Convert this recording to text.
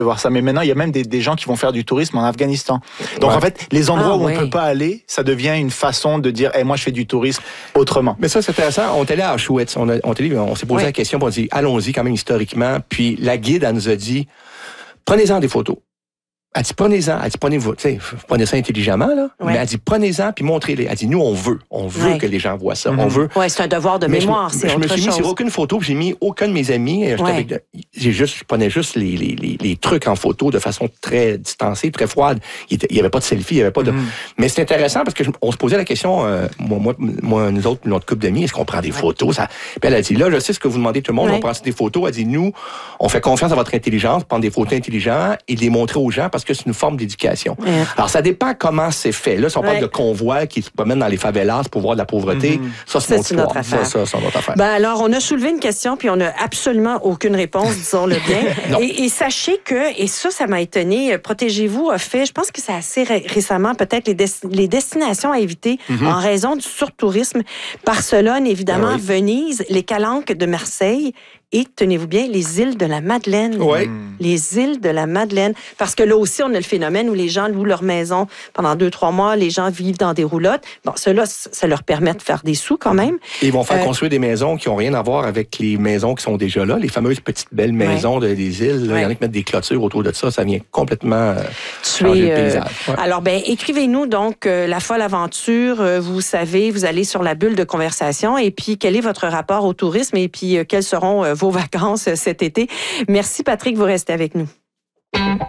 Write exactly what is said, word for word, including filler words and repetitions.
voir ça. Mais maintenant, il y a même des, des gens qui vont faire du tourisme en Afghanistan. Donc, ouais. en fait, les endroits ah, où ouais. on peut pas aller, ça devient une façon de dire, hey, moi, je fais du tourisme autrement. Mais ça, c'est intéressant. On est allé à Auschwitz. On, a, on, est allé, on s'est posé ouais. la question, puis on a dit, allons-y quand même historiquement. Puis la guide, elle nous a dit, prenez-en des photos. Elle dit, prenez-en. Elle dit, prenez-vous, tu sais, prenez ça intelligemment, là. Ouais. Mais elle dit, prenez-en, puis montrez-les. Elle dit, nous, on veut. On veut ouais. que les gens voient ça. Mm-hmm. On veut. Oui, c'est un devoir de mais mémoire, je, c'est je autre me suis mis chose. sur aucune photo, puis j'ai mis aucun de mes amis. Ouais. Avec, j'ai juste, je prenais juste les, les, les, les trucs en photo de façon très distancée, très froide. Il n'y avait pas de selfie, il n'y avait pas de... Mm-hmm. Mais c'est intéressant parce que je, on se posait la question, euh, moi, moi, moi, nous autres, notre couple d'amis, est-ce qu'on prend des photos? Ça... Puis elle a dit, là, je sais ce que vous demandez tout le monde, ouais. on prend des photos. Elle dit, nous, on fait confiance à votre intelligence, prendre des photos intelligentes et les montrer aux gens parce que c'est une forme d'éducation. Ouais. Alors, ça dépend comment c'est fait. Là, si on ouais. parle de convois qui se promènent dans les favelas pour voir de la pauvreté, mm-hmm. ça, c'est, c'est notre affaire. Ça, ça, c'est notre affaire. Ben alors, on a soulevé une question, puis on n'a absolument aucune réponse, disons-le bien. et, et sachez que, et ça, ça m'a étonné, Protégez-vous a fait, je pense que c'est assez ré- récemment, peut-être les, des- les destinations à éviter mm-hmm. en raison du surtourisme. Barcelone, évidemment, oui. Venise, les Calanques de Marseille et, tenez-vous bien, les îles de la Madeleine. Oui. Les îles de la Madeleine. Parce que là aussi, on a le phénomène où les gens louent leur maison pendant deux, trois mois, les gens vivent dans des roulottes. Bon, cela, ça leur permet de faire des sous quand même. Et ils vont faire euh, construire des maisons qui n'ont rien à voir avec les maisons qui sont déjà là, les fameuses petites belles maisons ouais. de, des îles. Là, ouais. Il y en a qui mettent des clôtures autour de ça, ça vient complètement euh, changer le paysage. Euh, ouais. Alors, ben, écrivez-nous donc euh, La folle aventure. Euh, vous savez, vous allez sur la bulle de conversation et puis quel est votre rapport au tourisme et puis euh, quelles seront euh, vos vacances cet été. Merci Patrick, vous restez avec nous.